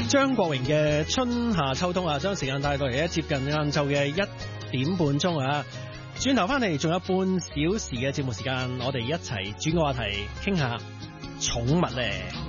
張國榮嘅春夏秋冬啊，將時間帶到嚟接近晏晝嘅1點半鐘啊！轉頭翻嚟仲有半小時嘅節目時間，我哋一齊轉個話題，傾下寵物咧。